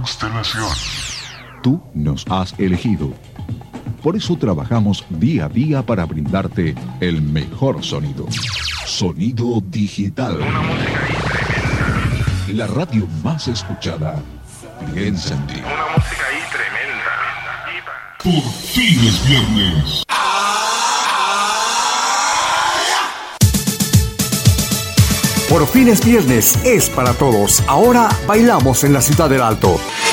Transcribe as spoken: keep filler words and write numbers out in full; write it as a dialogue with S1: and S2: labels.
S1: constelación.
S2: Tú nos has elegido. Por eso trabajamos día a día para brindarte el mejor sonido. Sonido digital.
S1: Una música ahí tremenda.
S2: La radio más escuchada. Piensa en ti.
S1: Una música ahí tremenda.
S3: Por fin es viernes.
S4: Por fin es viernes, es para todos. Ahora bailamos en la Ciudad del Alto.